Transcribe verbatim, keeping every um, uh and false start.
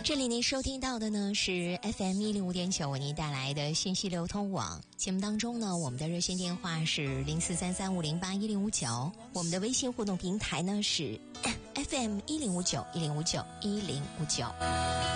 这里您收听到的呢是 F M 一零五点九为您带来的信息流通网节目当中呢，我们的热线电话是零四三三五零八一零五九，我们的微信互动平台呢是 F M 一零五九一零五九一零五九。